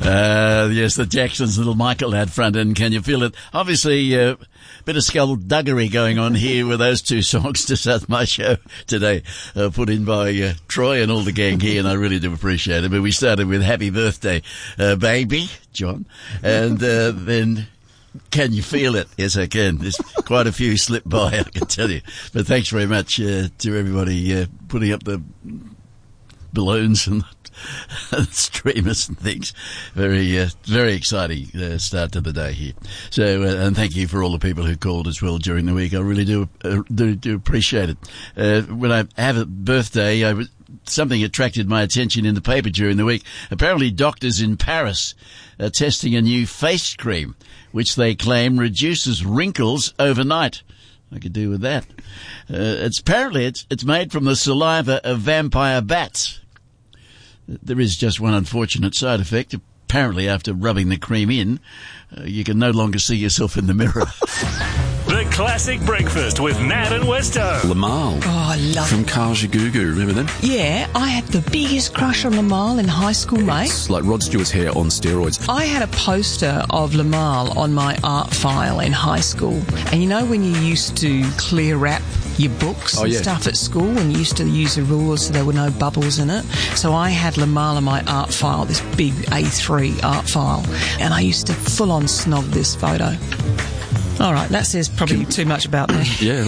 Yes, the Jacksons, little Michael out front, and Can You Feel It? Obviously, a bit of skullduggery going on here with those two songs to start my show today, put in by Troy and all the gang here, and I really do appreciate it. But we started with Happy Birthday, Baby, John, and then Can You Feel It? Yes, I can. There's quite a few slipped by, I can tell you. But thanks very much to everybody putting up the balloons and streamers and things. Very exciting start to the day here. So, and thank you for all the people who called as well during the week. I really do appreciate it. When I have a birthday, something attracted my attention in the paper during the week. Apparently, doctors in Paris are testing a new face cream, which they claim reduces wrinkles overnight. I could do with that. It's made from the saliva of vampire bats. There is just one unfortunate side effect. Apparently, after rubbing the cream in, you can no longer see yourself in the mirror. The Classic Breakfast with Nat and Westo. Lamal. Oh, I love From Kajagoogoo, remember them? Yeah, I had the biggest crush on Lamal in high school, mate. It's like Rod Stewart's hair on steroids. I had a poster of Lamal on my art file in high school. And you know when you used to clear wrap your books and stuff at school, when you used to use a ruler so there were no bubbles in it? So I had Lamal on my art file, this big A3 art file, and I used to full-on snog this photo. All right, that says probably too much about me. Yeah.